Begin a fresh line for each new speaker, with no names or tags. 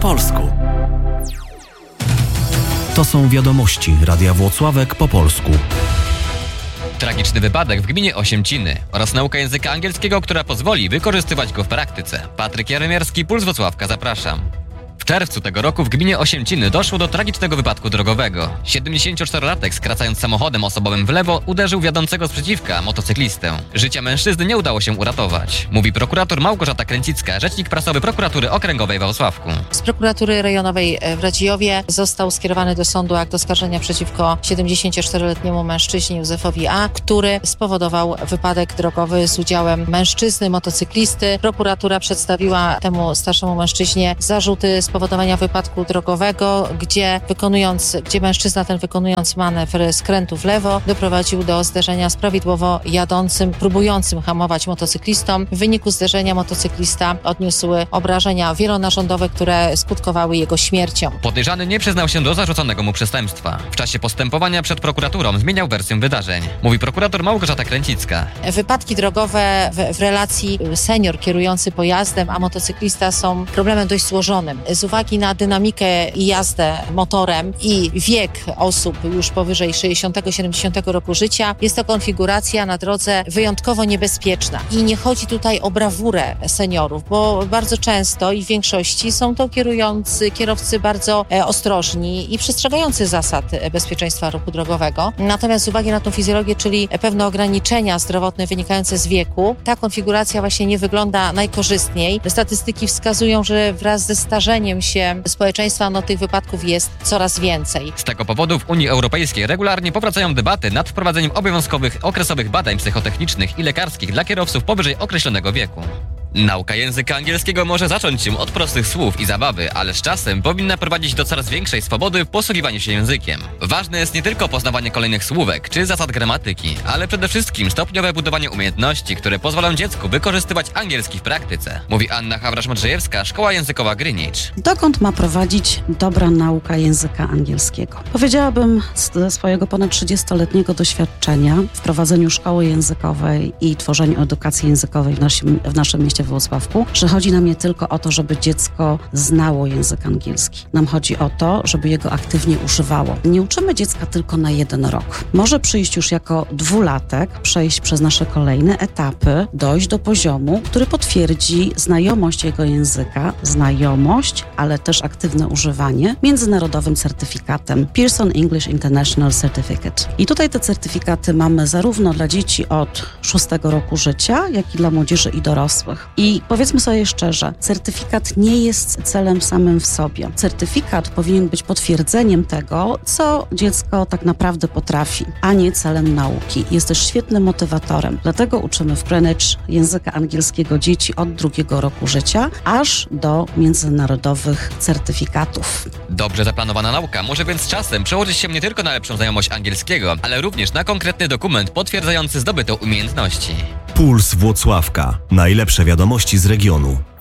polsku. To są wiadomości Radia Włocławek po polsku.
Tragiczny wypadek w gminie Osiemciny oraz nauka języka angielskiego, która pozwoli wykorzystywać go w praktyce. Patryk Jaremierski, Puls Włocławka, zapraszam. W czerwcu tego roku w gminie Osiemciny doszło do tragicznego wypadku drogowego. 74-latek, skracając samochodem osobowym w lewo, uderzył wiodącego sprzeciwka motocyklistę. Życia mężczyzny nie udało się uratować, mówi prokurator Małgorzata Kręcicka, rzecznik prasowy Prokuratury Okręgowej w Włocławku.
Z prokuratury rejonowej w Radzijowie został skierowany do sądu akt oskarżenia przeciwko 74-letniemu mężczyźnie Józefowi A., który spowodował wypadek drogowy z udziałem mężczyzny, motocyklisty. Prokuratura przedstawiła temu starszemu mężczyźnie zarzuty spowodowania wypadku drogowego, gdzie mężczyzna ten, wykonując manewr skrętu w lewo, doprowadził do zderzenia z prawidłowo jadącym, próbującym hamować motocyklistą. W wyniku zderzenia motocyklista odniósł obrażenia wielonarządowe, które skutkowały jego śmiercią.
Podejrzany nie przyznał się do zarzuconego mu przestępstwa. W czasie postępowania przed prokuraturą zmieniał wersję wydarzeń, mówi prokurator Małgorzata Kręcicka.
Wypadki drogowe w relacji senior kierujący pojazdem, a motocyklista są problemem dość złożonym. Z uwagi na dynamikę i jazdę motorem i wiek osób już powyżej 60-70 roku życia, jest to konfiguracja na drodze wyjątkowo niebezpieczna. I nie chodzi tutaj o brawurę seniorów, bo bardzo często i w większości są to kierowcy bardzo ostrożni i przestrzegający zasad bezpieczeństwa ruchu drogowego. Natomiast z uwagi na tą fizjologię, czyli pewne ograniczenia zdrowotne wynikające z wieku, ta konfiguracja właśnie nie wygląda najkorzystniej. Statystyki wskazują, że wraz ze starzeniem się społeczeństwa tych wypadków jest coraz więcej.
Z tego powodu w Unii Europejskiej regularnie powracają debaty nad wprowadzeniem obowiązkowych okresowych badań psychotechnicznych i lekarskich dla kierowców powyżej określonego wieku. Nauka języka angielskiego może zacząć się od prostych słów i zabawy, ale z czasem powinna prowadzić do coraz większej swobody w posługiwaniu się językiem. Ważne jest nie tylko poznawanie kolejnych słówek czy zasad gramatyki, ale przede wszystkim stopniowe budowanie umiejętności, które pozwolą dziecku wykorzystywać angielski w praktyce, mówi Anna Hawrasz-Modrzejewska, Szkoła Językowa Greenwich.
Dokąd ma prowadzić dobra nauka języka angielskiego? Powiedziałabym ze swojego ponad 30-letniego doświadczenia w prowadzeniu szkoły językowej i tworzeniu edukacji językowej w naszym mieście w Włocławku, że chodzi nam nie tylko o to, żeby dziecko znało język angielski. Nam chodzi o to, żeby jego aktywnie używało. Nie uczymy dziecka tylko na 1 rok. Może przyjść już jako 2-latek, przejść przez nasze kolejne etapy, dojść do poziomu, który potwierdzi znajomość jego języka, ale też aktywne używanie międzynarodowym certyfikatem Pearson English International Certificate. I tutaj te certyfikaty mamy zarówno dla dzieci od 6 roku życia, jak i dla młodzieży i dorosłych. I powiedzmy sobie szczerze, certyfikat nie jest celem samym w sobie. Certyfikat powinien być potwierdzeniem tego, co dziecko tak naprawdę potrafi, a nie celem nauki. Jest też świetnym motywatorem. Dlatego uczymy w Greenwich języka angielskiego dzieci od 2 roku życia, aż do międzynarodowych certyfikatów.
Dobrze zaplanowana nauka może więc z czasem przełożyć się nie tylko na lepszą znajomość angielskiego, ale również na konkretny dokument potwierdzający zdobyte umiejętności.
Puls Włocławka. Najlepsze wiadomości z regionu.